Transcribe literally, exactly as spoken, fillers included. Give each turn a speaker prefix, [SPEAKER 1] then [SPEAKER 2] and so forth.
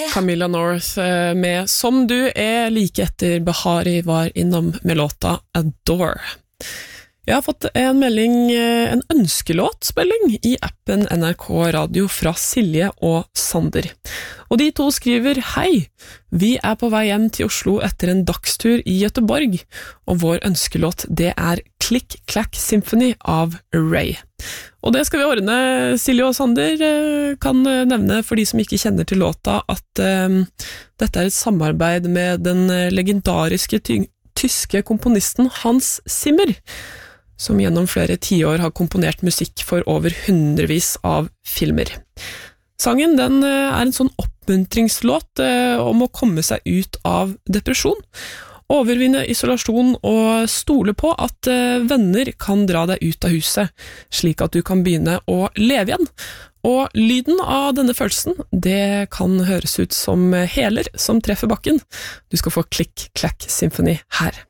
[SPEAKER 1] Camilla North med Som du er like etter Bahari var innom med låta Adore. Jeg har fått en melding, en ønskelåtspilling i appen N R K Radio fra Silje og Sander. Og de to skriver, hei, vi er på vei hjem til Oslo etter en dagstur i Göteborg, og vår ønskelåt det er Click Clack Symphony av Ray. Og det skal vi ordne. Silje og Sander kan nevne for de som ikke kjenner til låta at um, dette er et samarbeid med den legendariske ty- tyske komponisten Hans Zimmer, som gjennom flere tiår har komponert musikk for over hundrevis av filmer. Sangen den er en sånn oppmuntringslåt om å komme seg ut av depresjon, overvinne isolasjon og stole på at venner kan dra deg ut av huset, slik at du kan begynne å leve igjen. Og lyden av denne følelsen, det kan høres ut som hæler som treffer bakken. Du skal få Click Clack Symphony her.